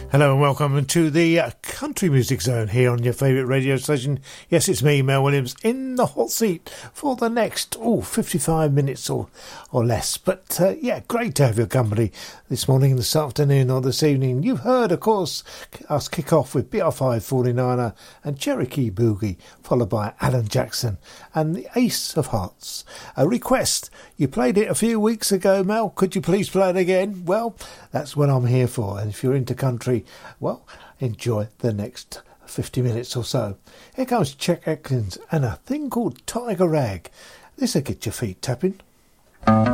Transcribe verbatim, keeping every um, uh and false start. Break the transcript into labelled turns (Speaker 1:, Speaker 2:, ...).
Speaker 1: Hello and welcome to the uh, Country Music Zone here on your favourite radio station. Yes, it's me, Mel Williams, in the hot seat for the next, oh, fifty-five minutes or, or less. But, uh, yeah, great to have your company this morning, this afternoon or this evening. You've heard, of course, us kick off with B R five forty-niner and Cherokee Boogie, followed by Alan Jackson and the Ace of Hearts. A request. You played it a few weeks ago, Mel. Could you please play it again? Well, that's what I'm here for. And if you're into country, well, enjoy the next fifty minutes or so. Here comes Chet Atkins and a thing called Tiger Rag. This'll get your feet tapping.